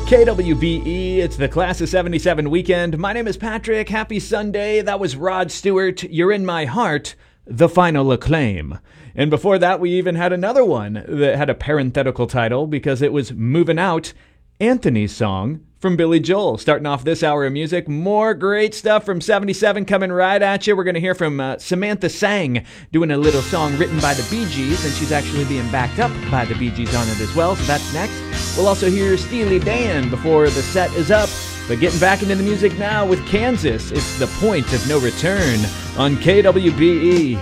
KWBE, it's the Class of 77 weekend. My name is Patrick. Happy Sunday. That was Rod Stewart. You're in My Heart, the final acclaim. And before that, we even had another one that had a parenthetical title because it was Moving Out, Anthony's song from Billy Joel. Starting off this hour of music, more great stuff from 77 coming right at you. We're going to hear from Samantha Sang doing a little song written by the Bee Gees, and she's actually being backed up by the Bee Gees on it as well, so that's next. We'll also hear Steely Dan before the set is up. But getting back into the music now with Kansas, it's The Point of No Return on KWBE.